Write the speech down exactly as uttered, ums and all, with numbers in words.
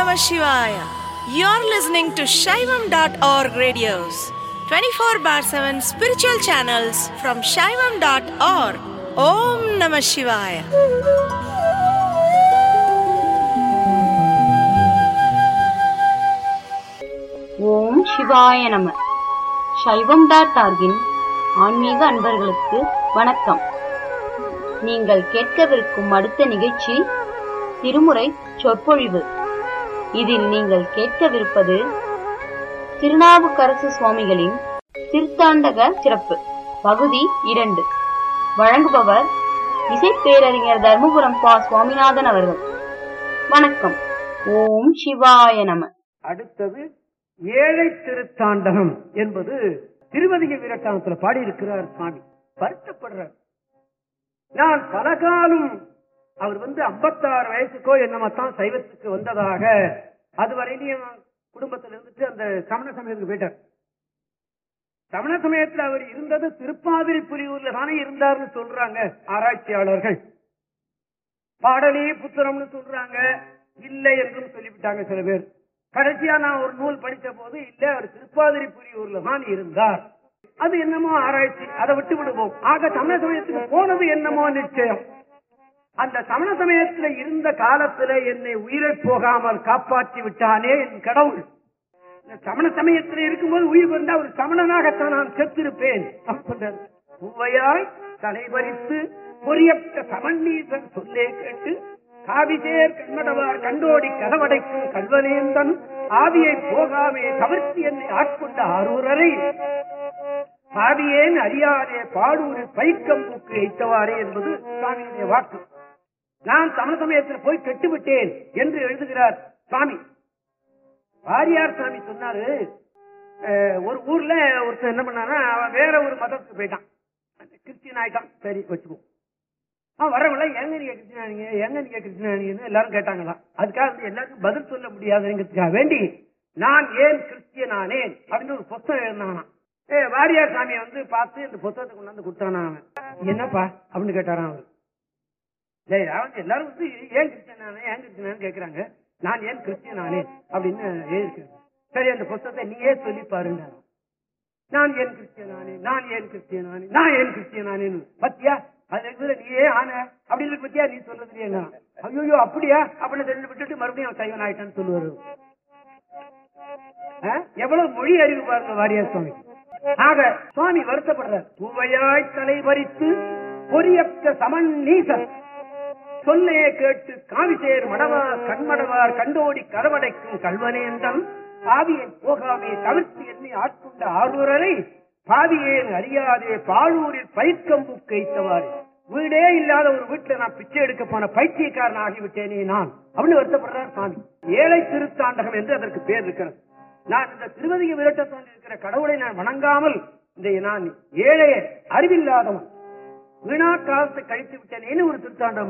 Namah Shivaya. You're listening to Shaivam dot org radios, twenty-four bar seven spiritual channels from Shaivam dot org. Om Namah Shivaya. ஓம் சிவாய நம. சைவம் dot ஆர்கின் ஆன்மீக அன்பர்களுக்கு வணக்கம். நீங்கள் கேட்கவிருக்கும் அடுத்த நிகழ்ச்சி திருமுறை சொற்பொழிவு. இதில் நீங்கள் கேட்கவிருப்பது திருநாவுக்கரசு சுவாமிகளின் திருத்தாண்டக சிறப்பு பகுதி இரண்டு. வழங்குபவர் இசைப்பேரறிஞர் தர்மபுரம் பா சுவாமிநாதன் அவர்கள். வணக்கம். ஓம் சிவாய நம. அடுத்தது ஏழை திருத்தாண்டகம் என்பது திருவதிக வீரட்டானத்துல பாடியிருக்கிறார் சுவாமி. வருத்தப்படுறார். நான் பலகாலம் அவர் வந்து ஐம்பத்தாறு வயசுக்கோ என்னமாத்தான் சைவத்துக்கு வந்ததாக அதுவரையிலையும் குடும்பத்தில் இருந்துட்டு அந்த சமண சமயத்துக்கு போயிட்டார். சமண சமயத்தில் அவர் இருந்தது திருப்பாதிரி புலியூர்ல தானே இருந்தார்னு சொல்றாங்க ஆராய்ச்சியாளர்கள். பாடலே புத்திரம்னு சொல்றாங்க, இல்லை என்றும் சொல்லிவிட்டாங்க சில பேர். கடைசியா நான் ஒரு நூல் படித்த போது இல்ல அவர் திருப்பாதிரி புலியூர்ல தான் இருந்தார். அது என்னமோ ஆராய்ச்சி, அதை விட்டு விடுவோம். ஆக சமண சமயத்துக்கு போனது என்னமோ நிச்சயம். அந்த சமண சமயத்துல இருந்த காலத்துல என்னை உயிரை போகாமல் காப்பாற்றி விட்டானே என் கடவுள். சமண சமயத்துல இருக்கும்போது உயிர் வந்தா ஒரு சமணனாகத்தான் நான் செத்திருப்பேன். உவ்வையாய் தலைவரித்து பொறியற்ற சமன்னீசன் சொல்லே கேட்டு காவிசேர் கண்ணடவார் கண்டோடி கதவடைக்கும் கல்வனேந்தன் ஆவியை போகாமே தவிர்த்து என்னை ஆட்கொண்ட ஆரூரரை ஆவியேன் அறியாதே பாடூரில் பைக்கம்பூக்கு வைத்தவாறே என்பது சுவாமியுடைய வாக்கு. நான் சமண சமயத்தில் போய் கெட்டுவிட்டேன் என்று எழுதுகிறார் சுவாமி. வாரியார் சாமி சொன்னாரு, ஒரு ஊர்ல ஒருத்தர் என்ன பண்ணானா, அவன் வேற ஒரு மதத்துக்கு போயிட்டான், கிறிஸ்டியன் ஆயிட்டான். சரி வச்சுக்கோ. அவன் வரவில்லை, எங்க நீங்க கிறிஸ்டினானீங்க எங்க நீங்க கிறிஸ்டினானீங்கன்னு எல்லாரும் கேட்டாங்களாம். அதுக்காக வந்து எல்லாருக்கும் பதில் சொல்ல முடியாதுங்கிறதுக்காக வேண்டி நான் ஏன் கிறிஸ்டியனானேன் அப்படின்னு ஒரு புத்தகம் எழுதினானா. ஏ வாரியார் சாமியை வந்து பார்த்து இந்த புத்தகத்தை கொண்டாந்து கொடுத்தானா. அவன் என்னப்பா அப்படின்னு கேட்டாரான். அவர் எல்லாரும் வந்து ஏன் கிறிஸ்டியனானே ஏன் கிறிஸ்டியனானு கேட்கிறாங்க, நான் ஏன் கிறிஸ்டியனானே அப்படின்னு எழுதிருக்கேன். சரி அந்த புத்தகத்தை நீயே சொல்லி பாருங்க. நான் ஏன் கிறிஸ்டியனானே நான் ஏன் கிறிஸ்டியனானே நான் ஏன் கிறிஸ்டியனானேன்னு பத்தியா அது நீயே ஆன அப்படின்னு பத்தியா நீ சொல்றது என்ன? ஐயோ அப்படியா அப்படின்னு தெரிஞ்சு விட்டுட்டு மறுபடியும் சைவன் ஆயிட்டான்னு சொல்லுவாரு. எவ்வளவு மொழி அறிவு பாருங்க வாரியார் சுவாமி. ஆக சுவாமி வருத்தப்படுறார். பூவையாய் தலைவரித்து பொறியற்ற சமன் நீசன் சொல்லே கேட்டு காவிசேர் மடவார் கண்மடவார் கண்டோடி கதவடைக்கும் கல்வனேந்தன் ஆவியை போகாமே தவிர்த்து என்னை ஆட்கொண்ட ஆரூரரை பாவியேன் அறியாதே பாழூரில் பைக்கம்புக்கு வைத்தவாறு. வீடே இல்லாத ஒரு வீட்டுல நான் பிச்சை எடுக்க போன பைத்தியக்காரன் ஆகிவிட்டேனே நான் அப்படின்னு வருத்தப்படுறார் சாமி. ஏழை திருத்தாண்டகம் என்று அதற்கு பேர் இருக்கிறது. நான் இந்த திருவதிக விரட்டத்தோடு இருக்கிற கடவுளை நான் வணங்காமல் இந்த நான் ஏழைய அறிவில்லாதவன் வீணா காலத்தை கழித்து விட்டேனேன்னு ஒரு திருத்தாண்டகம்